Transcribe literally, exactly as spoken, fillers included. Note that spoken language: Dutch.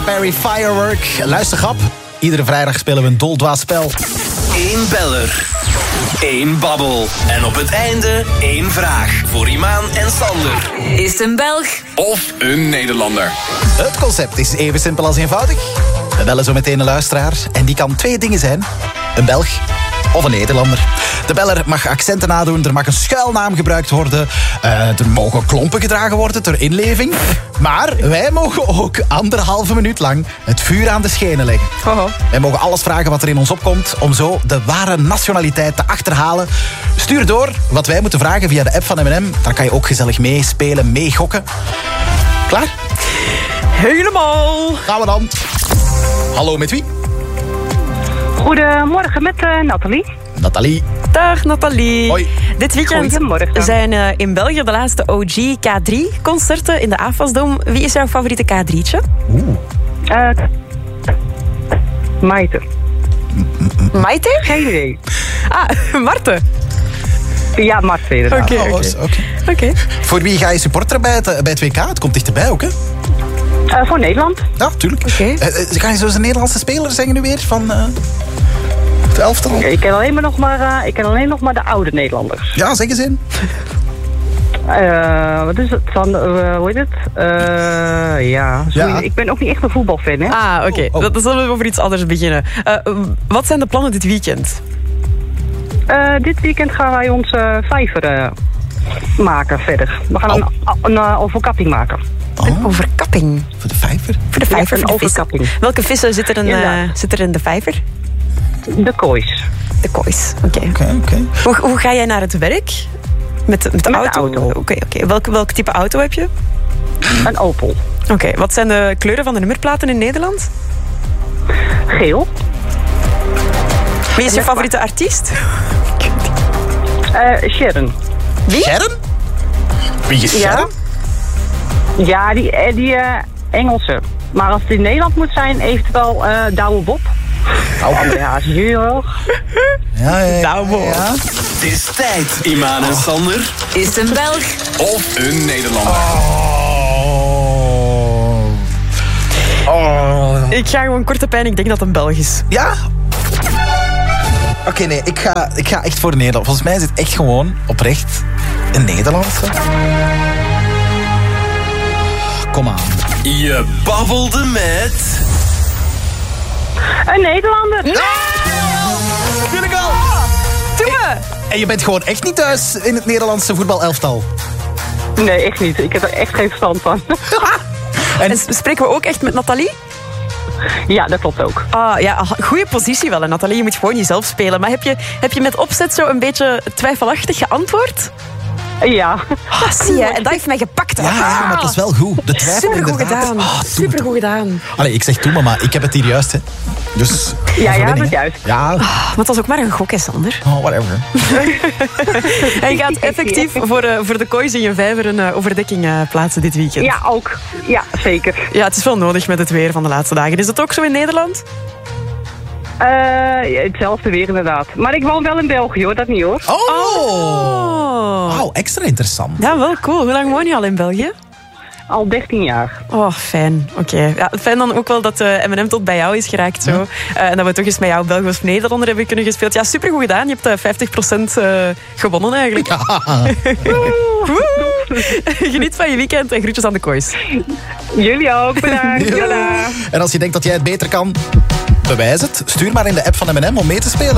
Perry, Firework. Luister, grap. Iedere vrijdag spelen we een doldwaas spel. Eén beller. Eén babbel. En op het einde één vraag. Voor Imaan en Sander. Is het een Belg? Of een Nederlander. Het concept is even simpel als eenvoudig. We bellen zo meteen een luisteraar. En die kan twee dingen zijn. Een Belg of een Nederlander. De beller mag accenten nadoen. Er mag een schuilnaam gebruikt worden. Uh, er mogen klompen gedragen worden ter inleving. Maar wij mogen ook anderhalve minuut lang het vuur aan de schenen leggen. Oh. Wij mogen alles vragen wat er in ons opkomt om zo de ware nationaliteit te achterhalen. Stuur door wat wij moeten vragen via de app van M en M. Daar kan je ook gezellig meespelen, meegokken. Klaar? Helemaal. Gaan we dan. Hallo, met wie? Goedemorgen, met uh, Nathalie. Nathalie. Dag Nathalie. Hoi. Dit weekend Goedemorgen. zijn uh, in België de laatste O G K drie concerten in de A F A S-dom. Wie is jouw favoriete K drietje? Oeh. Uh, Maite. Maite? Geen idee. Ah, Marten. Ja, Marten inderdaad. Oké, Oh, oké. oké. Oké. Voor wie ga je supporteren bij het, bij het W K? Het komt dichterbij ook, hè? Uh, voor Nederland. Ja, tuurlijk. Oké. Uh, uh, ga je zo eens een Nederlandse speler zeggen nu weer van uh, het elftal? Ik ken alleen, maar nog maar, uh, ik ken alleen nog maar de oude Nederlanders. Ja, zeg eens in. Uh, wat is het? Van, uh, hoe heet het? Uh, ja, zo- Ja. ik ben ook niet echt een voetbalfan, hè? Ah, oké. Oh, oh. Dan zullen we over iets anders beginnen. Uh, wat zijn de plannen dit weekend? Uh, dit weekend gaan wij onze vijver uh, maken verder. We gaan Oh. een, een uh, overkapping maken. Een overkapping. Voor de vijver? Voor de vijver, Ja, een voor de vissen. overkapping. Welke vissen zitten er, in, uh, Inderdaad. zitten er in de vijver? De koois. De koois. Oké. Oké, oké. Hoe, hoe ga jij naar het werk? Met, de- met de Met de auto? auto. Oké, oké. Welk, welk type auto heb je? Een Opel. Oké, wat zijn de kleuren van de nummerplaten in Nederland? Geel. Wie is je favoriete artiest? Uh, Sharon. Wie? Sharon? Wie is Ja. Sharon? Ja, die, eh, die uh, Engelse. Maar als het in Nederland moet zijn, eventueel uh, Douwe Bob. Oh, André Hazes junior. ja, ja, ja, Nou, mooi. ja. Het is tijd, Imaan en Sander. Is het een Belg? Of een Nederlander. Oh. Oh. Ik ga gewoon korte pijn, ik denk dat het een Belg is. Ja? Oké, nee, ik ga, ik ga echt voor Nederland. Volgens mij is het echt gewoon oprecht een Nederlandse. Kom aan. Je babbelde met... Een Nederlander. Tuurlijk al! Doe me! En je bent gewoon echt niet thuis in het Nederlandse voetbalelftal. Nee, echt niet. Ik heb er echt geen verstand van. En s- spreken we ook echt met Nathalie? Ja, dat klopt ook. Ah, ja, goede positie wel, hè, Nathalie. Je moet gewoon jezelf spelen. Maar heb je, heb je met opzet zo een beetje twijfelachtig geantwoord? Ja. Ah, zie je, en dat heeft mij gepakt. Ja, ja, maar dat is wel goed. De twijfel Supergoed inderdaad. gedaan. Ah, doe het. Supergoed gedaan. Allee, ik zeg toe, mama, ik heb het hier juist, hè. Dus... Ja, ja, overwinning, dat hè. juist. Ja, Maar het was ook maar een gok, hè, Sander. oh, whatever. En je gaat effectief voor, uh, voor de koois in je vijver een uh, overdekking uh, plaatsen dit weekend. Ja, ook. Ja, zeker. Ja, het is wel nodig met het weer van de laatste dagen. Is dat ook zo in Nederland? Uh, hetzelfde weer inderdaad. Maar ik woon wel in België hoor, dat niet hoor. Oh! Oh. Wauw, extra interessant. Ja, wel cool. Hoe lang woon je al in België? Al dertien jaar. Oh, fijn. Oké. Ja, fijn dan ook wel dat uh, M en M tot bij jou is geraakt. Zo. Uh, en dat we toch eens met jou Belgisch of Nederlander hebben kunnen gespeeld. Ja, supergoed gedaan. Je hebt uh, vijftig procent uh, gewonnen eigenlijk. Woe! Geniet van je weekend en groetjes aan de koois. Jullie ook, bedankt. Ja. Tada. En als je denkt dat jij het beter kan, bewijs het. Stuur maar in de app van M en M om mee te spelen.